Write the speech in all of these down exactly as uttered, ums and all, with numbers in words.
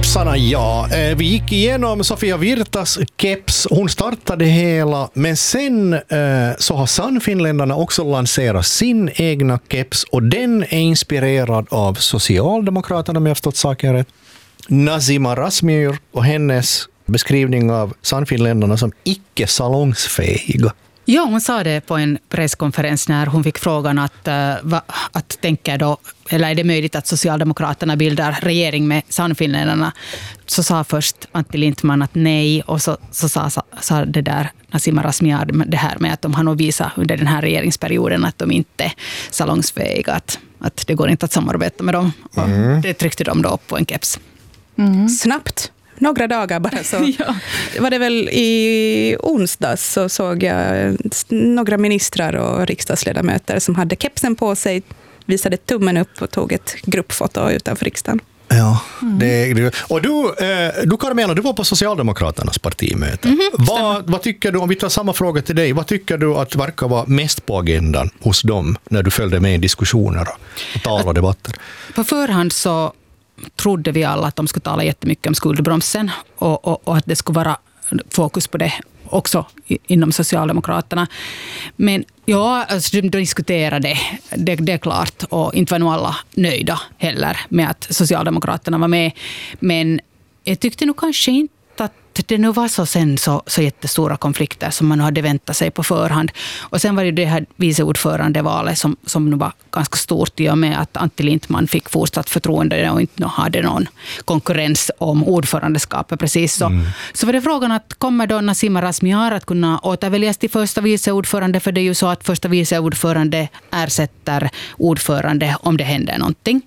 kepsarna, ja. Vi gick igenom Sofia Virtas keps. Hon startade hela, men sen eh, så har Sannfinländarna också lanserat sin egna keps, och den är inspirerad av Socialdemokraterna, om jag har förstått saken rätt. Nazima Razmyar och hennes beskrivning av Sannfinländarna som icke-salongsfähiga. Ja, hon sa det på en presskonferens när hon fick frågan att, uh, va, att tänka då, eller är det möjligt att Socialdemokraterna bildar regering med Sannfinländarna? Så sa först Antti Lindman att nej, och så, så sa, sa, sa det där Nazima Razmyar det här med att de har nog visat under den här regeringsperioden att de inte är salongsfähiga, att, att det går inte att samarbeta med dem. Mm. Och det tryckte de då på en keps. Mm. Snabbt. Några dagar bara så ja. Var det väl i onsdags så såg jag några ministrar och riksdagsledamöter som hade kepsen på sig, visade tummen upp och tog ett gruppfoto utanför riksdagen. Ja, mm. det, och du, eh, du Carmela, du var på Socialdemokraternas partimöte. Mm-hmm, vad, vad tycker du, om vi tar samma fråga till dig, vad tycker du att verkar vara mest på agendan hos dem när du följde med i diskussioner och tal och debatter? På förhand så trodde vi alla att de skulle tala jättemycket om skuldbromsen och, och, och att det skulle vara fokus på det också inom Socialdemokraterna. Men ja, alltså, de diskuterade det, det är klart, och inte var nog alla nöjda heller med att Socialdemokraterna var med. Men jag tyckte nog kanske inte att det nu var så sen så, så jättestora konflikter som man hade väntat sig på förhand. Och sen var det det här viceordförandevalet som, som nu var ganska stort i och med att Antti Lindman fick fortsatt förtroende och inte hade någon konkurrens om ordförandeskapet precis så. Mm. Så var det frågan att kommer då Nazima Razmyar att kunna återväljas till första viceordförande, för det är ju så att första viceordförande ersätter ordförande om det händer någonting.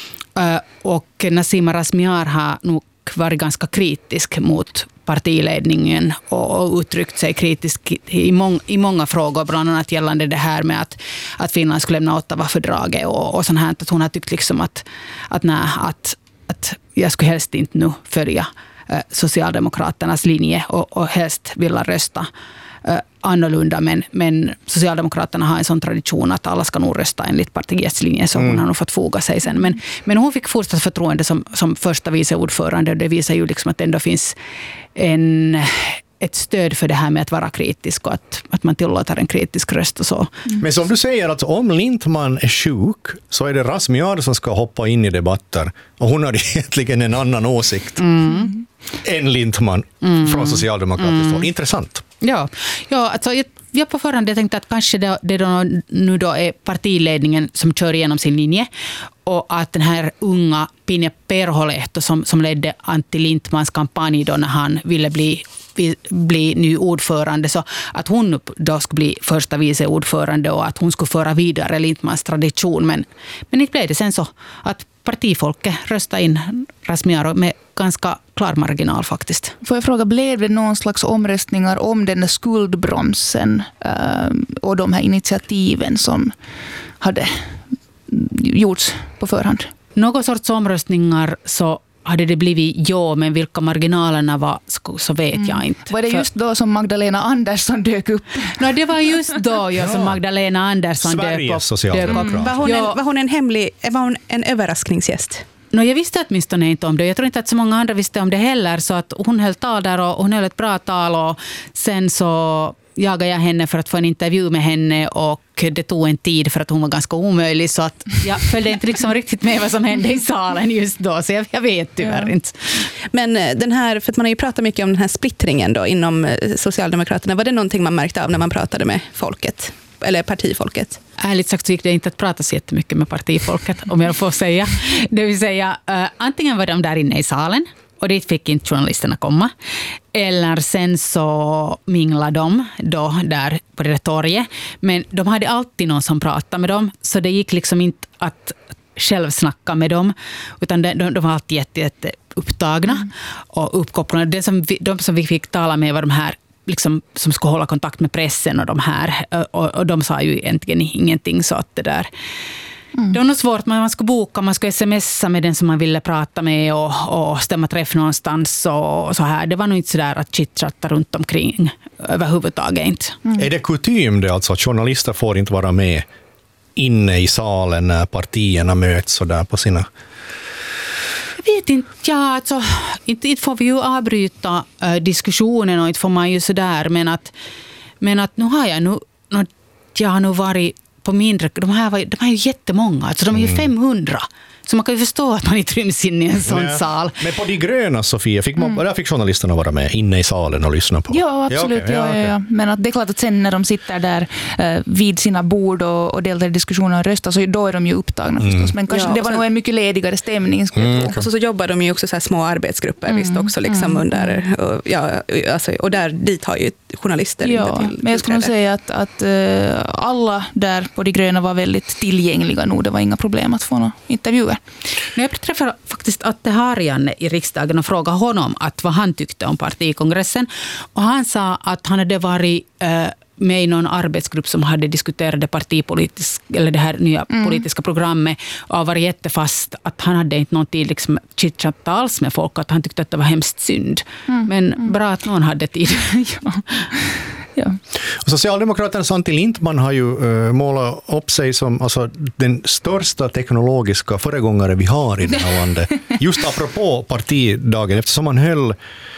Uh, och Nazima Razmyar har nog varit ganska kritisk mot partiledningen och uttryckt sig kritiskt i, mång, i många frågor, bland annat gällande det här med att, att Finland skulle lämna Ottawa-fördraget och, och sånt här. Att hon har tyckt liksom att, att, nej, att, att jag skulle helst inte nu följa eh, Socialdemokraternas linje och, och helst vilja rösta eh, annorlunda, men, men Socialdemokraterna har en sån tradition att alla ska nog rösta enligt partiets linje, så hon mm. har nog fått foga sig sen. Men, men hon fick fortsatt förtroende som, som första viceordförande, och det visar ju liksom att det ändå finns en, ett stöd för det här med att vara kritisk och att, att man tillåter en kritisk röst och så. Mm. Men som du säger, att om Lindman är sjuk så är det Razmyar som ska hoppa in i debatter, och hon har egentligen en annan åsikt mm. än Lindman mm. från Socialdemokratiskt håll. Mm. Intressant. Ja, ja alltså jag, jag på förhand jag tänkte att kanske det, det då, nu då är partiledningen som kör igenom sin linje, och att den här unga Pinja Perholehto som, som ledde Antti Lindmans kampanj då när han ville bli, bli ny ordförande, så att hon då skulle bli första vice ordförande och att hon skulle föra vidare Lindmans tradition, men, men inte blev det sen så att partifolket röstade in Razmyar med ganska klar marginal faktiskt. Får jag fråga, blev det någon slags omröstningar om den där skuldbromsen äh, och de här initiativen som hade gjorts på förhand? Någon sorts omröstningar så hade det blivit ja, men vilka marginalerna var så vet mm. jag inte. Var det just då som Magdalena Andersson dök upp? No, det var just då ja, som Magdalena Andersson Sveriges dök upp. socialdemokrat. Mm. Var hon, en, var hon en hemlig, var hon en överraskningsgäst? No, jag visste åtminstone inte om det. Jag tror inte att så många andra visste om det heller, så att hon höll tal där och hon höll ett bra tal, och sen så jagade jag henne för att få en intervju med henne, och det tog en tid för att hon var ganska omöjlig, så att jag följde inte liksom riktigt med vad som hände i salen just då, så jag, jag vet tyvärr ja. inte. Men den här, för att man har ju pratat mycket om den här splittringen då inom Socialdemokraterna, var det någonting man märkte av när man pratade med folket? Eller partifolket? Ärligt sagt så gick det inte att prata så jättemycket med partifolket, om jag får säga. Det vill säga, uh, antingen var de där inne i salen, och dit fick inte journalisterna komma. Eller sen så minglade de då där på det där torget. Men de hade alltid någon som pratade med dem, så det gick liksom inte att själv snacka med dem, utan de, de, de var alltid jätte, jätte upptagna mm. och uppkopplade. Det som vi, de som vi fick tala med var de här liksom, som skulle hålla kontakt med pressen och de här, och, och de sa ju egentligen ingenting, så att det där mm. det var nog svårt, man skulle boka, man skulle smsa med den som man ville prata med och, och stämma träff någonstans och så här. Det var nog inte så där att chitchatta runt omkring överhuvudtaget inte. Mm. Är det kutym det alltså att journalister får inte vara med inne i salen när partierna möts så där på sina vet inte, ja, alltså, inte, inte får vi ju avbryta äh, diskussionen och inte får man ju sådär, men att, men att nu har jag nu, nu jag har nu varit på mindre, de här, var, de här är ju jättemånga, alltså de är ju femhundra. Så man kan ju förstå att man inte ryms in i en sån Nej. sal. Men på De gröna, Sofia, fick man, mm. där fick journalisterna vara med inne i salen och lyssna på. Ja, absolut. Ja, okay. ja, ja, ja. Men att det är klart att sen när de sitter där eh, vid sina bord och, och deltar i diskussioner och röstar, så då är de ju upptagna mm. förstås. Men kanske ja, det var sen, nog en mycket ledigare stämning. Mm, okay. Och så, så jobbar de ju också så här små arbetsgrupper mm. visst också liksom mm. under, och, ja, alltså, och där dit har ju journalister ja, inte till. Men jag skulle nog säga att, att uh, alla där på De gröna var väldigt tillgängliga nog. Det var inga problem att få några intervjuer. Jag träffade faktiskt Atte Harjanne i riksdagen och frågade honom att vad han tyckte om partikongressen. Och han sa att han hade varit uh, med i någon arbetsgrupp som hade diskuterat det partipolitiska, eller det här nya mm. politiska programmet och varit jättefast att han hade inte någon tid liksom chitchat alls med folk, att han tyckte att det var hemskt synd. Mm. Men mm. bra att någon hade tid. ja. Ja. Socialdemokraternas Antti Lindman har ju uh, målat upp sig som alltså, den största teknologiska föregångare vi har i det här landet. Just apropå partidagen, eftersom han höll,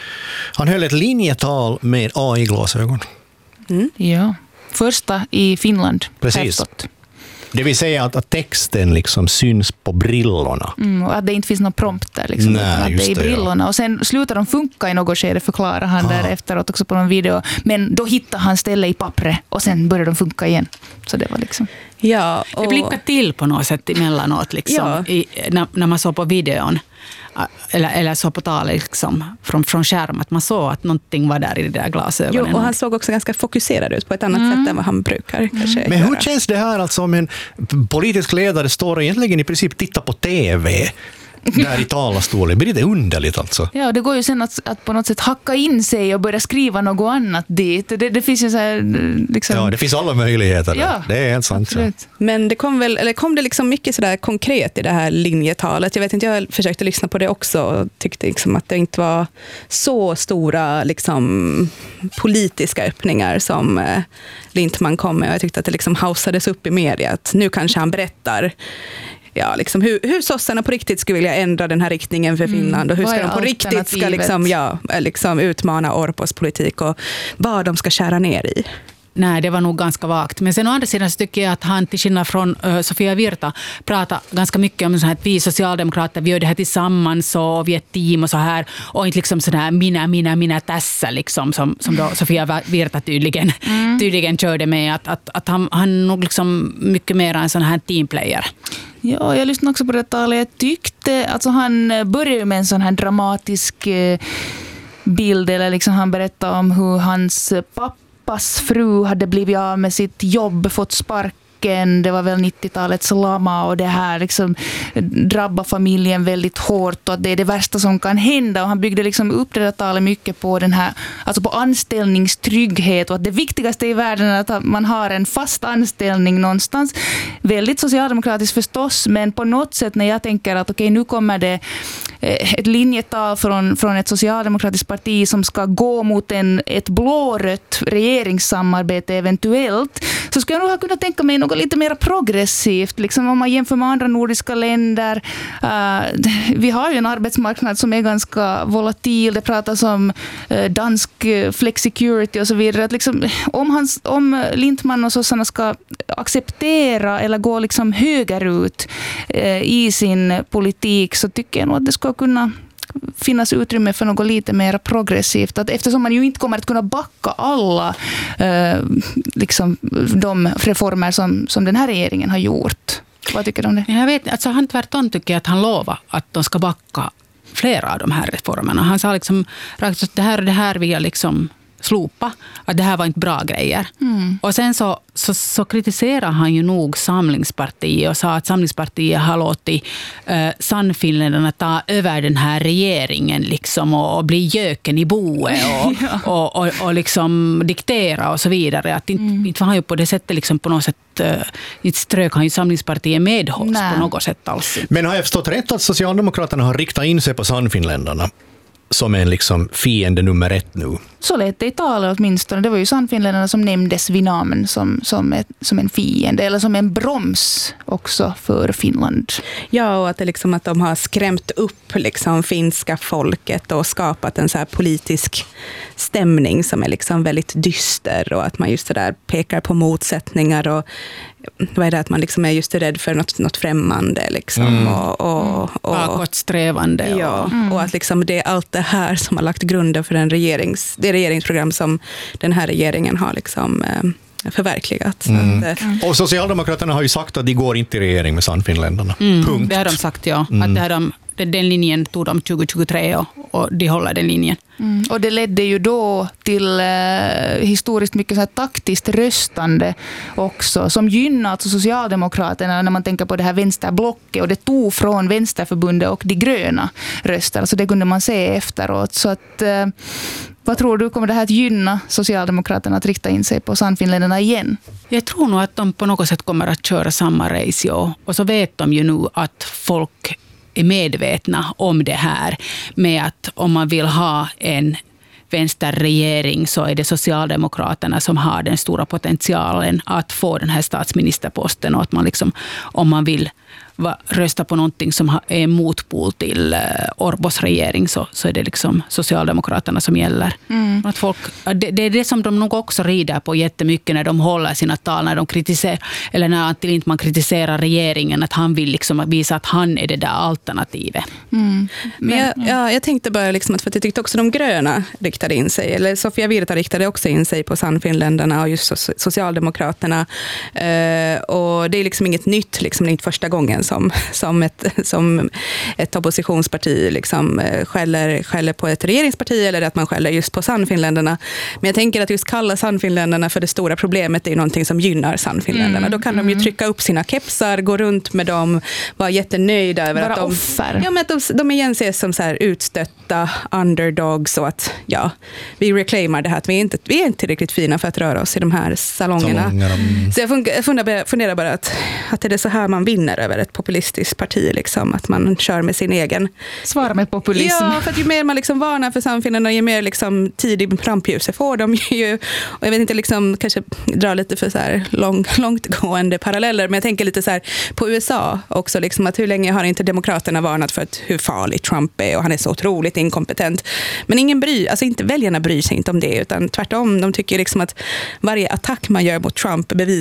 han höll ett linjetal med A I-glasögon. Mm. Ja, första i Finland. Precis. Det vill säga att, att texten liksom syns på brillorna. Mm, och att det inte finns någon prompter. Liksom, Nej, att det är i brillorna. Ja. Och sen slutar de funka i något skede, förklarar han ah. där efteråt också på någon video. Men då hittar han ställe i pappret och sen börjar de funka igen. Så det var liksom... Ja, och... Det blinkar till på något sätt emellanåt liksom, ja. i, när, när man såg på videon. Eller, eller så på talet liksom, från, från skärm, att man såg att någonting var där i det där glasögonen. Jo, och han såg också ganska fokuserad ut på ett annat mm. sätt än vad han brukar. Mm. Kanske Men göra. hur känns det här alltså om en politisk ledare står och egentligen i princip tittar på tv där i talarstolen? Blir det underligt alltså? Ja, det går ju sen att, att på något sätt hacka in sig och börja skriva något annat dit. Det, det finns ju så här, liksom... Ja, det finns alla möjligheter där. Ja, det är helt sant. Ja. Men det kom väl, eller kom det liksom mycket så där konkret i det här linjetalet? Jag vet inte, jag försökte lyssna på det också och tyckte liksom att det inte var så stora liksom politiska öppningar som eh, Lindman kom med. Jag tyckte att det liksom hausades upp i media. Att nu kanske han berättar ja, liksom hur, hur sossarna på riktigt skulle vilja ändra den här riktningen för Finland och hur ska de på riktigt ska liksom, ja, liksom utmana Orpos politik och vad de ska skära ner i. Nej, det var nog ganska vagt. Men sen å andra sidan så tycker jag att han till skillnad från uh, Sofia Virta pratar ganska mycket om så här att vi socialdemokrater, vi gör det här tillsammans och vi är ett team och så här. Och inte liksom sådär mina, mina, mina tässä liksom som, som då Sofia Virta tydligen, mm. tydligen körde med. Att, att, att han, han nog liksom mycket mer en sån här teamplayer. Ja, jag lyssnade också på det talet. Jag tyckte, alltså han började med en sån här dramatisk eh, bild, eller liksom han berättade om hur hans pappa Pappas fru hade blivit av med sitt jobb, fått sparken. Det var väl nittiotalets lama och det här liksom drabbar familjen väldigt hårt och att det är det värsta som kan hända. Och han byggde liksom upp det där talet mycket på den här, alltså på anställningstrygghet och att det viktigaste i världen är att man har en fast anställning någonstans. Väldigt socialdemokratiskt förstås, men på något sätt när jag tänker att okej, nu kommer det ett linjetal från, från ett socialdemokratiskt parti som ska gå mot en, ett blårött regeringssamarbete eventuellt, så ska jag nog ha kunnat tänka mig något lite mer progressivt. Liksom om man jämför med andra nordiska länder. Uh, vi har ju en arbetsmarknad som är ganska volatil. Det pratas om uh, dansk flexicurity och så vidare. Att liksom, om, hans, om Lindman och sossarna ska acceptera eller gå liksom högerut uh, i sin politik, så tycker jag nog att det ska kunna finnas utrymme för något lite mer progressivt. Att eftersom man ju inte kommer att kunna backa alla eh, liksom, de reformer som, som den här regeringen har gjort. Vad tycker du om det? Jag vet, alltså han tvärtom tycker att han lovar att de ska backa flera av de här reformerna. Han sa liksom att det här och det här vill jag liksom slopa, att det här var inte bra grejer. Mm. Och sen så, så, så kritiserar han ju nog Samlingspartiet och sa att Samlingspartiet har låtit eh, Sannfinländarna ta över den här regeringen liksom och, och bli göken i boet och, ja. och, och, och liksom diktera och så vidare. Att inte, mm. inte var han ju på det sättet liksom på något sätt, eh, inte strök han ju Samlingspartiet medhålls på något sätt alls. Men har jag förstått rätt att Socialdemokraterna har riktat in sig på Sannfinländarna som en liksom fiende nummer ett nu? Så lät det i talet åtminstone. Det var ju Sannfinländarna som nämndes vid namn som, som, ett, som en fiende eller som en broms också för Finland. Ja, och att, det liksom, att de har skrämt upp liksom, finska folket och skapat en så här politisk stämning som är liksom väldigt dyster, och att man just det där pekar på motsättningar och vad är det, att man liksom är just rädd för något, något främmande liksom, mm. och, och, och bakåtsträvande. Ja, mm. och att liksom det är allt det här som har lagt grunden för en regerings, det regeringsprogram som den här regeringen har liksom eh, förverkligat. Mm. Så att, eh. Och Socialdemokraterna har ju sagt att de går inte i regering med Sannfinländarna. Mm, Punkt. det har de sagt, ja. Mm. Att det har de, den linjen tog de tjugo tjugotre och, och de håller den linjen. Mm. Och det ledde ju då till eh, historiskt mycket så här taktiskt röstande också, som gynnar alltså Socialdemokraterna när man tänker på det här vänsterblocket, och det tog från Vänsterförbundet och de gröna röster. Så det kunde man se efteråt. Så att, eh, vad tror du, kommer det här att gynna Socialdemokraterna att rikta in sig på Sannfinländarna igen? Jag tror nog att de på något sätt kommer att köra samma race, ja. Och så vet de ju nu att folk är medvetna om det här med att om man vill ha en vänsterregering så är det Socialdemokraterna som har den stora potentialen att få den här statsministerposten, och att man liksom, om man vill va, rösta på någonting som är en motpol till uh, Orbos regering, så, så är det liksom Socialdemokraterna som gäller. Mm. Att folk, det, det är det som de nog också rider på jättemycket när de håller sina tal, när de kritiserar, eller när Antti Lindman kritiserar regeringen, att han vill liksom visa att han är det där alternativet. Mm. Men jag, ja, jag tänkte bara liksom att, för att jag tyckte också de gröna riktade in sig, eller Sofia Virta riktade också in sig på Sannfinländarna och just Socialdemokraterna, uh, och det är liksom inget nytt, liksom, det är inte första gången som, som, ett, som ett oppositionsparti liksom skäller, skäller på ett regeringsparti, eller att man skäller just på Sannfinländarna. Men jag tänker att just kalla Sannfinländarna för det stora problemet är någonting som gynnar Sannfinländarna. Mm, Då kan mm. de ju trycka upp sina kepsar, gå runt med dem, vara jättenöjda över Bara att de, offer. Ja, men att de, de igen ses som så här utstötta underdogs, och att ja, vi reclaimar det här, att vi är inte, vi är inte tillräckligt fina för att röra oss i de här salongerna. Salonger, mm. Så jag funderar, funderar bara att, att det är så här man vinner över ett populistiskt parti, liksom, att man kör med sin egen... Svara med populism. Ja, för att ju mer man liksom varnar för Sannfinländarna, ju mer liksom tid i rampljuset får de ju, och jag vet inte, liksom, kanske dra lite för så här lång, långtgående paralleller, men jag tänker lite så här på U S A också, liksom, att hur länge har inte demokraterna varnat för att hur farlig Trump är, och han är så otroligt inkompetent. Men ingen bryr, alltså inte väljarna bryr sig inte om det, utan tvärtom, de tycker liksom att varje attack man gör mot Trump bevisar